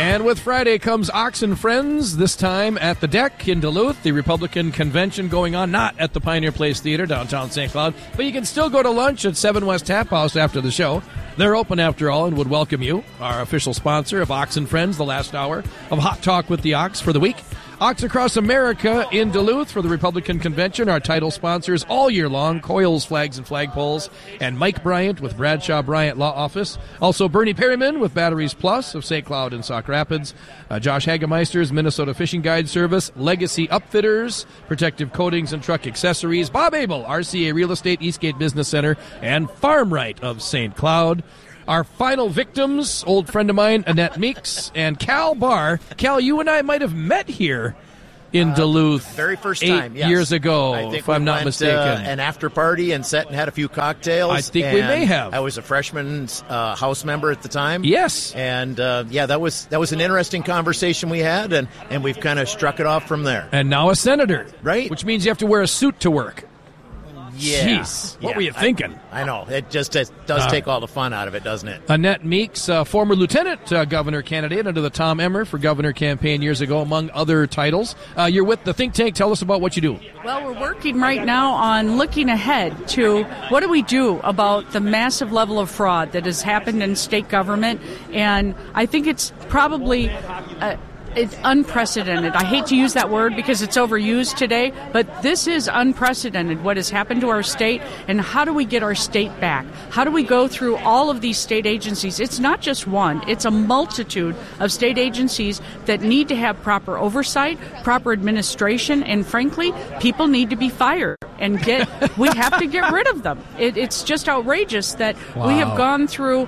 And with Friday comes Ox and Friends, this time at the Deck in Duluth, the Republican convention going on, not at the Pioneer Place Theater, downtown St. Cloud, but you can still go to lunch at 7 West Tap House after the show. They're open after all and would welcome you. Our official sponsor of Ox and Friends, the last hour of Hot Talk with the Ox for the week. Ox Across America in Duluth for the Republican Convention. Our title sponsors all year long, Coils, Flags, and Flagpoles, and Mike Bryant with Bradshaw Bryant Law Office. Also Bernie Perryman with Batteries Plus of St. Cloud and Sauk Rapids. Josh Hagemeister's Minnesota Fishing Guide Service. Legacy Upfitters, Protective Coatings and Truck Accessories. Bob Abel, RCA Real Estate, Eastgate Business Center, and Farm Right of St. Cloud. Our final victims, old friend of mine, Annette Meeks, and Cal Barr. Cal, you and I might have met here in Duluth very first time, 8 years ago, I think if I'm not mistaken. An after party and sat and had a few cocktails. I think we may have. I was a freshman's house member at the time. Yes. And, that was an interesting conversation we had, and we've kind of struck it off from there. And now a senator. Right. Which means you have to wear a suit to work. Yeah. Jeez, what were you thinking? I know. It just does take all the fun out of it, doesn't it? Annette Meeks, former lieutenant governor candidate under the Tom Emmer for governor campaign years ago, among other titles. You're with the think tank. Tell us about what you do. Well, we're working right now on looking ahead to what do we do about the massive level of fraud that has happened in state government. And I think it's probably... it's unprecedented. I hate to use that word because it's overused today, but this is unprecedented, what has happened to our state, and how do we get our state back? How do we go through all of these state agencies? It's not just one. It's a multitude of state agencies that need to have proper oversight, proper administration, and frankly, people need to be fired. And we have to get rid of them. It's just outrageous that we have gone through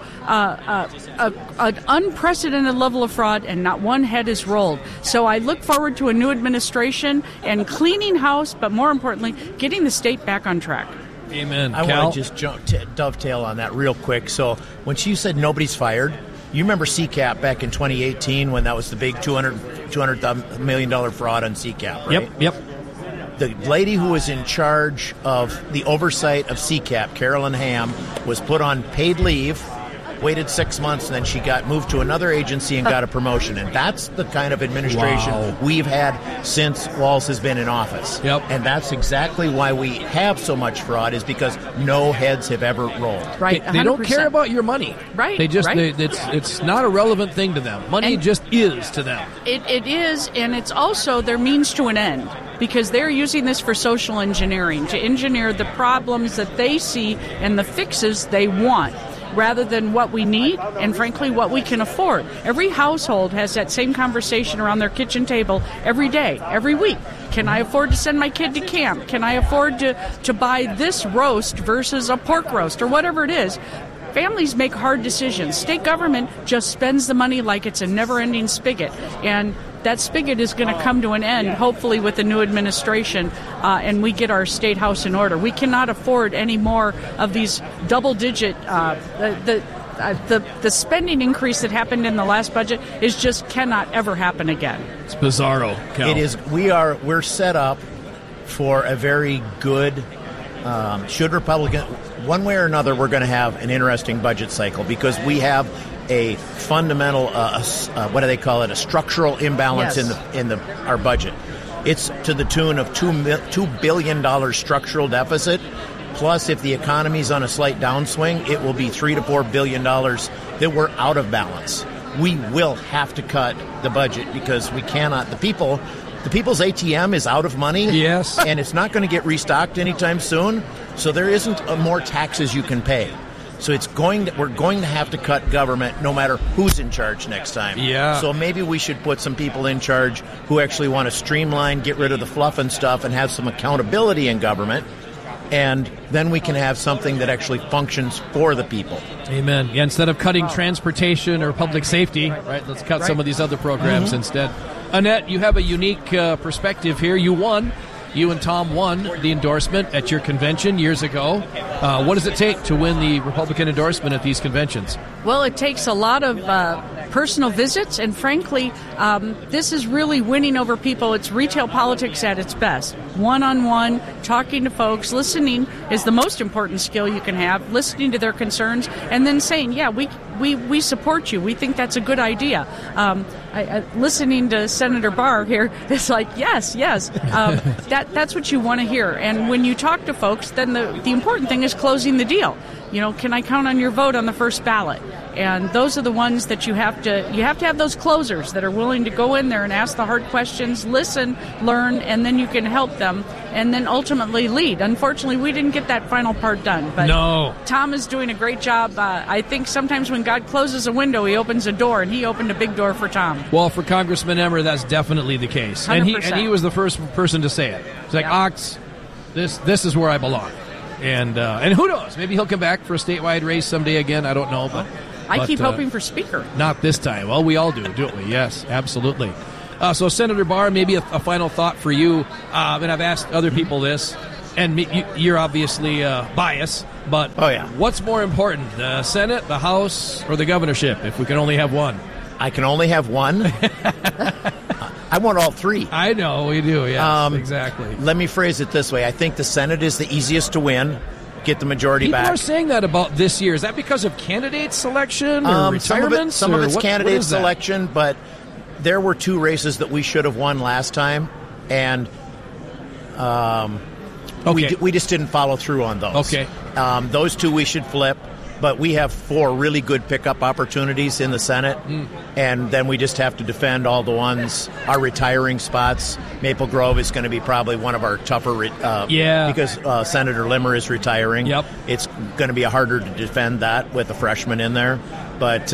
an unprecedented level of fraud and not one head is rolled. So I look forward to a new administration and cleaning house, but more importantly, getting the state back on track. Amen. I want to just dovetail on that real quick. So when she said nobody's fired, you remember CCAP back in 2018 when that was the big $200 million fraud on CCAP, right? Yep. The lady who was in charge of the oversight of CCAP, Carolyn Ham, was put on paid leave, waited 6 months, and then she got moved to another agency and got a promotion. And that's the kind of administration we've had since Walz has been in office. Yep. And that's exactly why we have so much fraud, is because no heads have ever rolled. Right. They don't care about your money. Right. They just right. It's not a relevant thing to them. Money just is to them. It is, and it's also their means to an end. Because they're using this for social engineering, to engineer the problems that they see and the fixes they want, rather than what we need and, frankly, what we can afford. Every household has that same conversation around their kitchen table every day, every week. Can I afford to send my kid to camp? Can I afford to buy this roast versus a pork roast or whatever it is? Families make hard decisions. State government just spends the money like it's a never-ending spigot. And that spigot is going to come to an end, hopefully, with the new administration, and we get our state house in order. We cannot afford any more of these double-digit. The spending increase that happened in the last budget just cannot ever happen again. It's bizarro, Cal. It is. We're set up for a very good. Should Republican, one way or another, we're going to have an interesting budget cycle because we have a fundamental, what do they call it, a structural imbalance in our budget. It's to the tune of $2 billion structural deficit. Plus, if the economy's on a slight downswing, it will be $3 to $4 billion that we're out of balance. We will have to cut the budget because we cannot. The people's ATM is out of money. Yes. And it's not going to get restocked anytime soon. So there isn't more taxes you can pay. So we're going to have to cut government no matter who's in charge next time. Yeah. So maybe we should put some people in charge who actually want to streamline, get rid of the fluff and stuff, and have some accountability in government. And then we can have something that actually functions for the people. Amen. Yeah, instead of cutting transportation or public safety, right? Let's cut some of these other programs instead. Annette, you have a unique perspective here. You won You and Tom won the endorsement at your convention years ago. What does it take to win the Republican endorsement at these conventions? Well, it takes a lot of personal visits, and frankly, this is really winning over people. It's retail politics at its best. One-on-one, talking to folks, listening is the most important skill you can have, listening to their concerns, and then saying, yeah, we support you. We think that's a good idea. Listening to Senator Barr here, it's like, yes. That's what you want to hear. And when you talk to folks, then the important thing is closing the deal. You know, can I count on your vote on the first ballot? And those are the ones that you have to have those closers that are willing to go in there and ask the hard questions, listen, learn, and then you can help them, and then ultimately lead. Unfortunately, we didn't get that final part done. But no. Tom is doing a great job. I think sometimes when God closes a window, he opens a door, and he opened a big door for Tom. Well, for Congressman Emmer, that's definitely the case. 100%. And he was the first person to say it. It's like, Ox, this is where I belong. And who knows? Maybe he'll come back for a statewide race someday again. I don't know. But I keep hoping for Speaker. Not this time. Well, we all do, don't we? Yes, absolutely. So, Senator Barr, maybe a final thought for you. And I've asked other people this, and you're obviously biased, but what's more important, the Senate, the House, or the governorship, if we can only have one? I can only have one? I want all three. I know, we do, yes, exactly. Let me phrase it this way. I think the Senate is the easiest to win. Get the majority back. People are saying that about this year. Is that because of candidate selection or retirements? Some of it's candidate selection, but there were two races that we should have won last time, and we just didn't follow through on those. Okay. Those two we should flip, but we have 4 really good pickup opportunities in the Senate, and then we just have to defend all the ones, our retiring spots. Maple Grove is going to be probably one of our tougher, because Senator Limmer is retiring. Yep. It's going to be harder to defend that with a freshman in there. But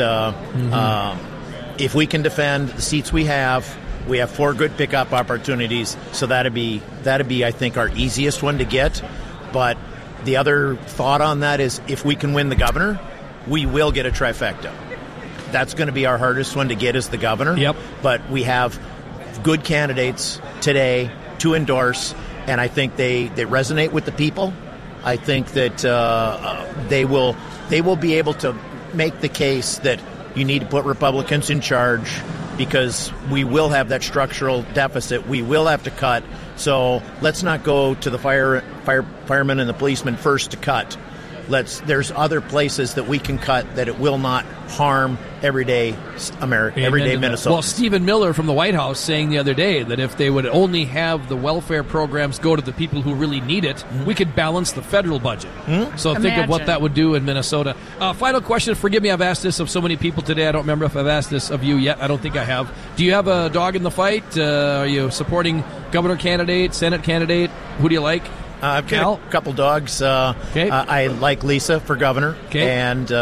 if we can defend the seats we have 4 good pickup opportunities, so that'd be I think our easiest one to get. But the other thought on that is if we can win the governor, we will get a trifecta. That's going to be our hardest one to get is the governor. Yep. But we have good candidates today to endorse, and I think they resonate with the people. I think that they will be able to make the case that you need to put Republicans in charge because we will have that structural deficit. We will have to cut. So let's not go to the firemen and the policemen first to cut. There's other places that we can cut that it will not harm everyday America, everyday Minnesota. Well, Stephen Miller from the White House saying the other day that if they would only have the welfare programs go to the people who really need it, we could balance the federal budget. So think of what that would do in Minnesota. Final question. Forgive me, I've asked this of so many people today. I don't remember if I've asked this of you yet. I don't think I have. Do you have a dog in the fight? Are you supporting governor candidate, Senate candidate? Who do you like? I've got a couple dogs. I like Lisa for governor, and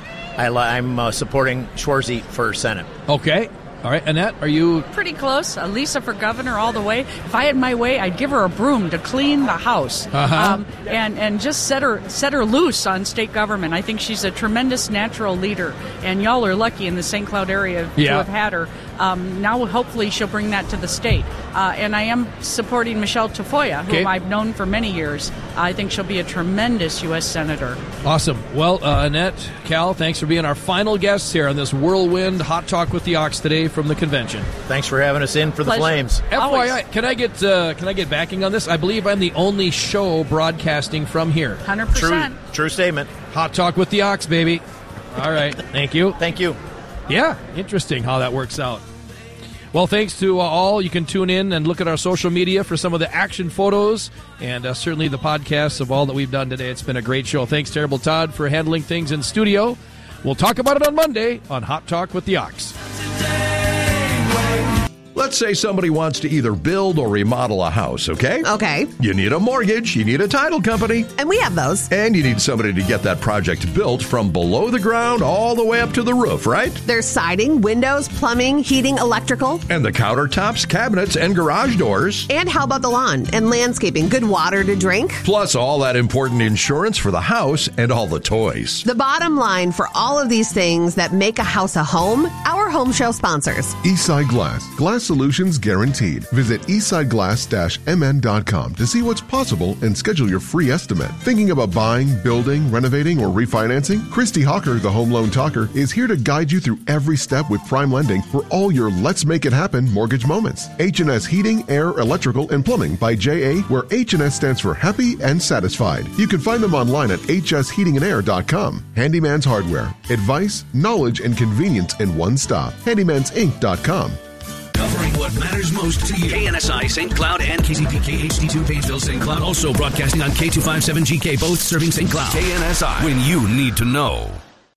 I'm supporting Schwarzy for Senate. Okay. All right. Annette, are you? Pretty close. Lisa for governor all the way. If I had my way, I'd give her a broom to clean the house and just set her loose on state government. I think she's a tremendous natural leader, and y'all are lucky in the St. Cloud area to have had her. Now, hopefully, she'll bring that to the state. And I am supporting Michelle Tafoya, whom I've known for many years. I think she'll be a tremendous U.S. Senator. Awesome. Well, Annette, Cal, thanks for being our final guests here on this whirlwind Hot Talk with the Ox today from the convention. Thanks for having us in for the Flames. FYI, can I get backing on this? I believe I'm the only show broadcasting from here. 100%. True statement. Hot Talk with the Ox, baby. All right. Thank you. Thank you. Yeah, interesting how that works out. Well, thanks to all. You can tune in and look at our social media for some of the action photos and certainly the podcasts of all that we've done today. It's been a great show. Thanks, Terrible Todd, for handling things in studio. We'll talk about it on Monday on Hot Talk with the Ox. Let's say somebody wants to either build or remodel a house, okay? Okay. You need a mortgage, you need a title company. And we have those. And you need somebody to get that project built from below the ground all the way up to the roof, right? There's siding, windows, plumbing, heating, electrical. And the countertops, cabinets, and garage doors. And how about the lawn and landscaping? Good water to drink. Plus all that important insurance for the house and all the toys. The bottom line for all of these things that make a house a home, our Our home show sponsors. Eastside Glass. Glass solutions guaranteed. Visit eastsideglass-mn.com to see what's possible and schedule your free estimate. Thinking about buying, building, renovating, or refinancing? Christy Hawker, the Home Loan Talker, is here to guide you through every step with prime lending for all your Let's Make It Happen mortgage moments. H&S Heating, Air, Electrical, and Plumbing by J.A., where H&S stands for happy and satisfied. You can find them online at hsheatingandair.com. Handyman's Hardware. Advice, knowledge, and convenience in one stop. handymansinc.com. Covering what matters most to you. KNSI St. Cloud and KCPK HD2 Painesville St. Cloud. Also broadcasting on K257GK, both serving St. Cloud. KNSI, when you need to know.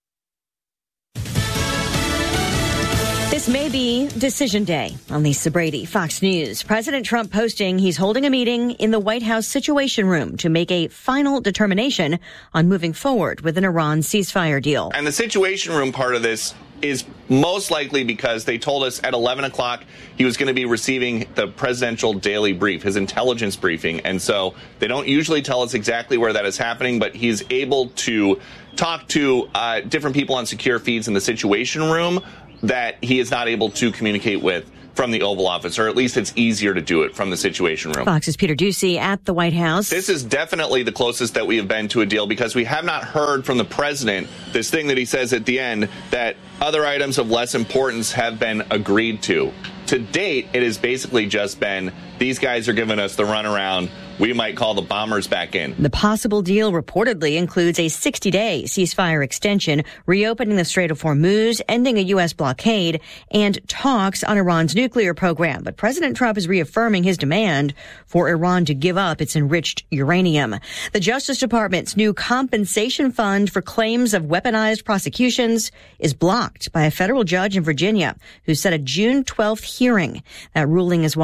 This may be decision day. On Lisa Brady, Fox News. President Trump posting he's holding a meeting in the White House Situation Room to make a final determination on moving forward with an Iran ceasefire deal. And the Situation Room part of this is most likely because they told us at 11 o'clock he was going to be receiving the presidential daily brief, his intelligence briefing. And so they don't usually tell us exactly where that is happening, but he's able to talk to different people on secure feeds in the Situation Room that he is not able to communicate with from the Oval Office, or at least it's easier to do it from the Situation Room. Fox's Peter Doocy at the White House. This is definitely the closest that we have been to a deal because we have not heard from the president this thing that he says at the end that other items of less importance have been agreed to. To date, it has basically just been these guys are giving us the runaround. We might call the bombers back in. The possible deal reportedly includes a 60-day ceasefire extension, reopening the Strait of Hormuz, ending a U.S. blockade, and talks on Iran's nuclear program. But President Trump is reaffirming his demand for Iran to give up its enriched uranium. The Justice Department's new compensation fund for claims of weaponized prosecutions is blocked by a federal judge in Virginia who set a June 12th hearing. That ruling is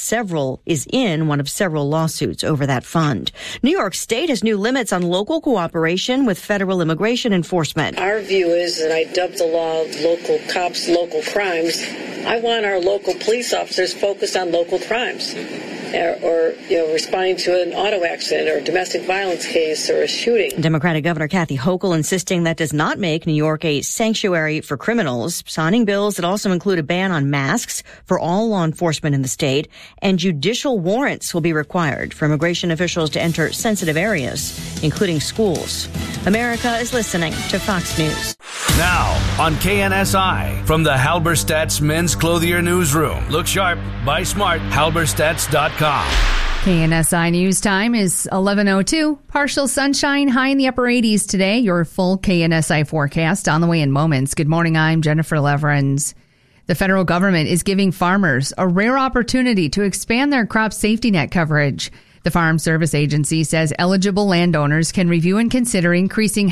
in one of several lawsuits over that fund. New York State has new limits on local cooperation with federal immigration enforcement. Our view is, and I dubbed the law local cops, local crimes. I want our local police officers focused on local crimes. Or responding to an auto accident or a domestic violence case or a shooting. Democratic Governor Kathy Hochul insisting that does not make New York a sanctuary for criminals, signing bills that also include a ban on masks for all law enforcement in the state, and judicial warrants will be required for immigration officials to enter sensitive areas, including schools. America is listening to Fox News. Now on KNSI from the Halberstadt's Men's Clothier Newsroom. Look sharp, buy smart, halberstadts.com. KNSI News Time is 11:02. Partial sunshine, high in the upper 80s today. Your full KNSI forecast on the way in moments. Good morning, I'm Jennifer Leverins. The federal government is giving farmers a rare opportunity to expand their crop safety net coverage. The Farm Service Agency says eligible landowners can review and consider increasing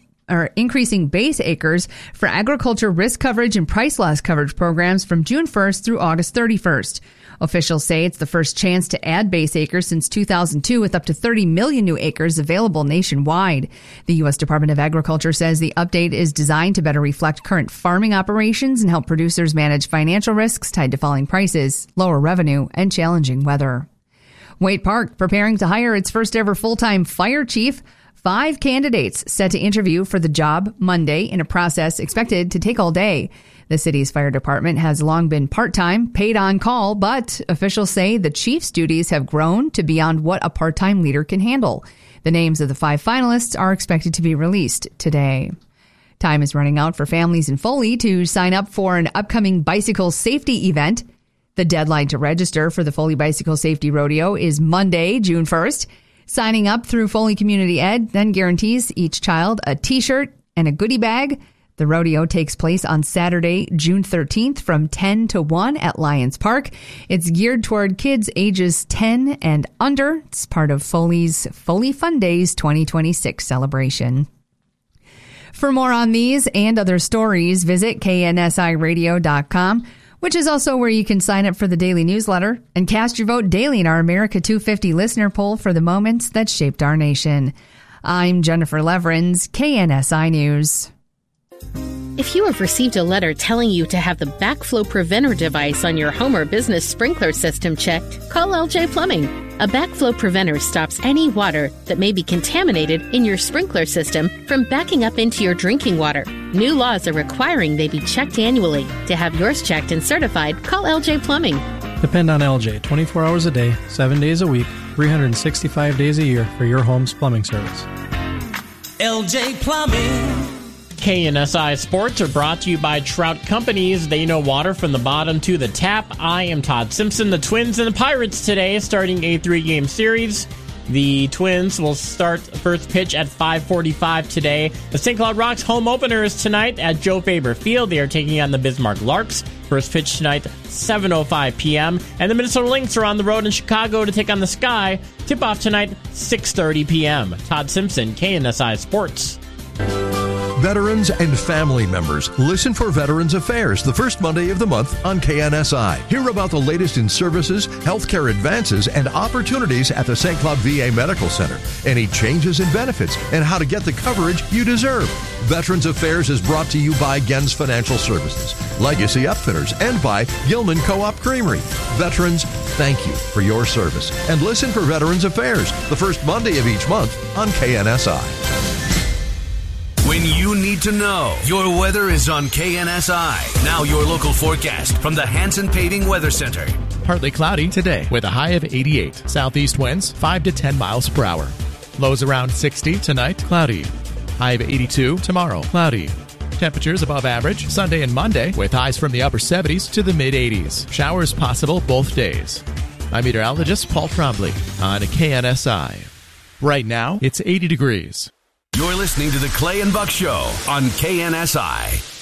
base acres for agriculture risk coverage and price loss coverage programs from June 1st through August 31st. Officials say it's the first chance to add base acres since 2002, with up to 30 million new acres available nationwide. The U.S. Department of Agriculture says the update is designed to better reflect current farming operations and help producers manage financial risks tied to falling prices, lower revenue, and challenging weather. Waite Park preparing to hire its first ever full-time fire chief. 5 candidates set to interview for the job Monday in a process expected to take all day. The city's fire department has long been part-time, paid on call, but officials say the chief's duties have grown to beyond what a part-time leader can handle. The names of the 5 finalists are expected to be released today. Time is running out for families in Foley to sign up for an upcoming bicycle safety event. The deadline to register for the Foley Bicycle Safety Rodeo is Monday, June 1st. Signing up through Foley Community Ed then guarantees each child a T-shirt and a goodie bag. The rodeo takes place on Saturday, June 13th from 10 to 1 at Lions Park. It's geared toward kids ages 10 and under. It's part of Foley's Foley Fun Days 2026 celebration. For more on these and other stories, visit KNSIRadio.com, which is also where you can sign up for the daily newsletter and cast your vote daily in our America 250 listener poll for the moments that shaped our nation. I'm Jennifer Leverins, KNSI News. If you have received a letter telling you to have the backflow preventer device on your home or business sprinkler system checked, call LJ Plumbing. A backflow preventer stops any water that may be contaminated in your sprinkler system from backing up into your drinking water. New laws are requiring they be checked annually. To have yours checked and certified, call LJ Plumbing. Depend on LJ 24 hours a day, 7 days a week, 365 days a year for your home's plumbing service. LJ Plumbing. KNSI Sports are brought to you by Trout Companies. They know water from the bottom to the tap. I am Todd Simpson. The Twins and the Pirates today starting a 3-game series. The Twins will start first pitch at 5:45 today. The St. Cloud Rocks home opener is tonight at Joe Faber Field. They are taking on the Bismarck Larks. First pitch tonight, 7:05 p.m. And the Minnesota Lynx are on the road in Chicago to take on the Sky. Tip-off tonight, 6:30 p.m. Todd Simpson, KNSI Sports. Veterans and family members, listen for Veterans Affairs the first Monday of the month on KNSI. Hear about the latest in services, healthcare advances, and opportunities at the St. Cloud VA Medical Center. Any changes in benefits and how to get the coverage you deserve. Veterans Affairs is brought to you by Gens Financial Services, Legacy Upfitters, and by Gilman Co-op Creamery. Veterans, thank you for your service. And listen for Veterans Affairs the first Monday of each month on KNSI. When you need to know, your weather is on KNSI. Now your local forecast from the Hanson Paving Weather Center. Partly cloudy today with a high of 88. Southeast winds 5 to 10 miles per hour. Lows around 60 tonight, cloudy. High of 82 tomorrow, cloudy. Temperatures above average Sunday and Monday with highs from the upper 70s to the mid 80s. Showers possible both days. I'm meteorologist Paul Trombley on KNSI. Right now, it's 80 degrees. You're listening to the Clay and Buck Show on KNSI.